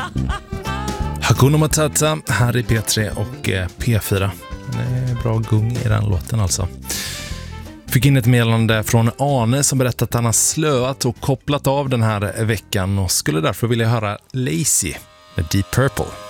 Hakuna Matata här i P3 och P4. Det är bra gung i den låten alltså. Fick in ett meddelande från Arne som berättade att han har slöat och kopplat av den här veckan och skulle därför vilja höra Lazy med Deep Purple.